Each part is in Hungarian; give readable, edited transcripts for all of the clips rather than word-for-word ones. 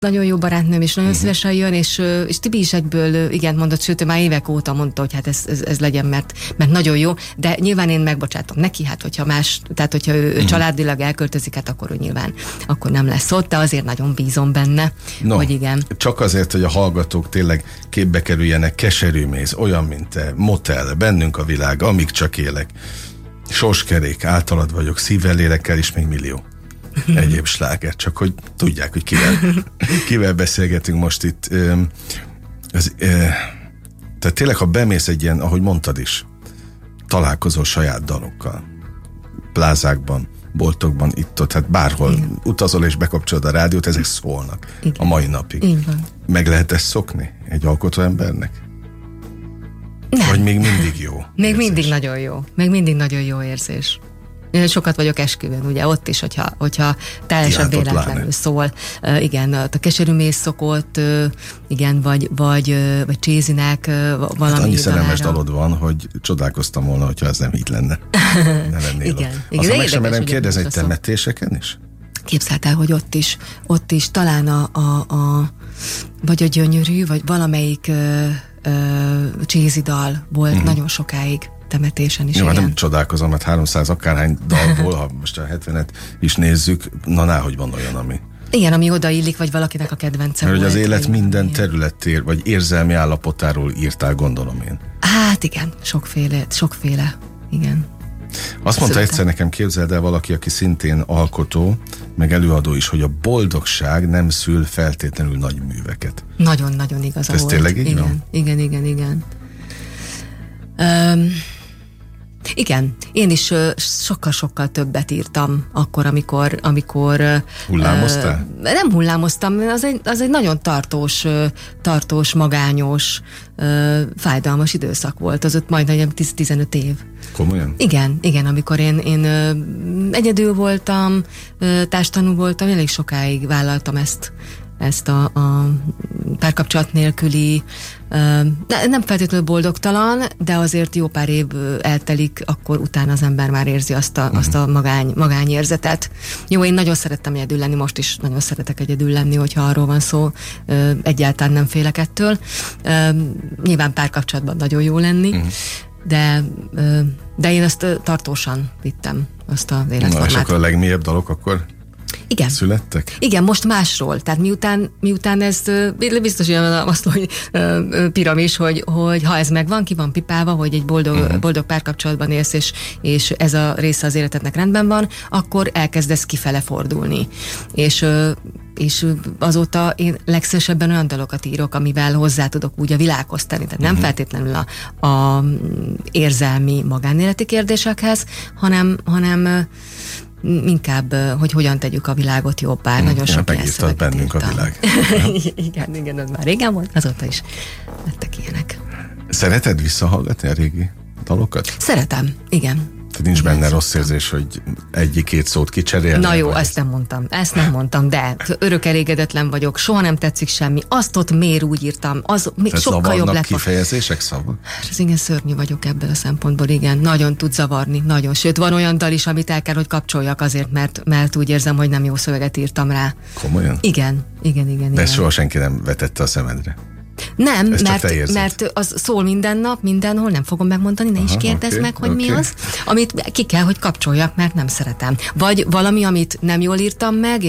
nagyon jó barátnőm, és nagyon szívesen jön, és Tibi is egyből igent mondott, sőt, ő már évek óta mondta, hogy hát ez legyen, mert nagyon jó, de nyilván én megbocsátom neki, hát hogyha tehát hogyha ő családilag elköltözik, hát akkor ő nyilván akkor nem lesz ott, de azért nagyon bízom benne, hogy igen. Csak azért, hogy a hallgatók tényleg képbe kerüljenek, Keserű méz, olyan, mint te, Motel, Bennünk a világ, Amíg csak élek, Sorskerék, Általad vagyok, Szívvel, lélekkel, és még millió egyéb sláger, csak hogy tudják, hogy kivel beszélgetünk most itt. Tehát tényleg, ha bemész egy ilyen, ahogy mondtad is, találkozol saját dalokkal, plázákban, boltokban, itt-ott, hát bárhol utazol és bekapcsolod a rádiót, ezek szólnak a mai napig. Így van. Meg lehet ezt szokni egy alkotó embernek? Nem. Vagy még mindig jó? Még mindig nagyon jó. Még mindig nagyon jó érzés. Én sokat vagyok esküvőn, ugye ott is, hogyha teljesen véletlenül szól. Igen, a Keserű méz szokott, igen, vagy Csézinek valami. Hát annyi szerelmes dalod van, hogy csodálkoztam volna, hogyha ez nem így lenne. Ne lennél igen. Aztán meg sem merem kérdezni, hogy temetéseken is? Képzeld el, hogy ott is talán vagy a Gyönyörű, vagy valamelyik Csézi dal volt nagyon sokáig temetésen is. Jó, hát nem csodálkozom, mert 300 akárhány dalból, ha most a 70-et is nézzük, náhogy van olyan, ami... Igen, ami odaillik, vagy valakinek a kedvence mert volt. Hogy az élet minden területér, vagy érzelmi állapotáról írtál, gondolom én. Hát igen, sokféle, igen. Azt mondta egyszer nekem, képzeld el, valaki, aki szintén alkotó, meg előadó is, hogy a boldogság nem szül feltétlenül nagy műveket. Nagyon-nagyon igaza volt. Ez tényleg így van? Igen. Igen, én is sokkal-sokkal többet írtam akkor, amikor hullámoztál? Nem hullámoztam, az egy nagyon tartós, magányos, fájdalmas időszak volt, az ott majdnem 10-15 év. Komolyan? Igen, amikor én egyedül voltam, társtanul voltam, elég sokáig vállaltam ezt a párkapcsolat nélküli, nem feltétlenül boldogtalan, de azért jó pár év eltelik, akkor utána az ember már érzi azt a magányérzetet. Jó, én nagyon szerettem egyedül lenni, most is nagyon szeretek egyedül lenni, hogyha arról van szó, egyáltalán nem félek ettől. Nyilván párkapcsolatban nagyon jó lenni, de én ezt tartósan vittem, azt az életformát. Na, és akkor a legmélyebb dalok akkor igen. Születtek? Igen, most másról. Tehát miután ez biztos olyan azt, hogy piramis, hogy ha ez megvan, ki van pipálva, hogy egy boldog párkapcsolatban élsz, és ez a része az életednek rendben van, akkor elkezdesz kifele fordulni. És azóta én legszívesebben olyan dalokat írok, amivel hozzá tudok úgy a világhoz tenni. Tehát nem feltétlenül a érzelmi magánéleti kérdésekhez, hanem inkább, hogy hogyan tegyük a világot jobbá. Nagyon sok megírtad Bennünk a világ. igen, az már régen volt, azóta is lettek ilyenek. Szereted visszahallgatni a régi dalokat? Szeretem, igen. Tehát nincs benne rossz érzés, hogy egy-két szót kicserélni? Na jó, ezt nem mondtam, de örök elégedetlen vagyok, soha nem tetszik semmi, azt ott miért úgy írtam, az még sokkal jobb lett. Kifejezések, szavak? Ez igen, szörnyű vagyok ebből a szempontból, igen, nagyon tud zavarni, nagyon. Sőt, van olyan dal is, amit el kell, hogy kapcsoljak azért, mert úgy érzem, hogy nem jó szöveget írtam rá. Komolyan? Igen. De ezt soha senki nem vetette a szemedre? Nem, mert az szól minden nap, mindenhol, nem fogom megmondani, ne is kérdezz meg, hogy mi az, amit ki kell, hogy kapcsoljak, mert nem szeretem. Vagy valami, amit nem jól írtam meg,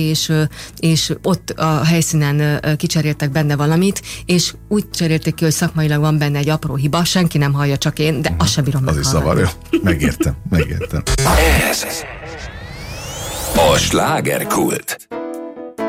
és ott a helyszínen kicseréltek benne valamit, és úgy cserélték ki, hogy szakmailag van benne egy apró hiba, senki nem hallja, csak én, de azt sem bírom meghallani. Az is zavaró. Megértem. Ez a Slágerkult.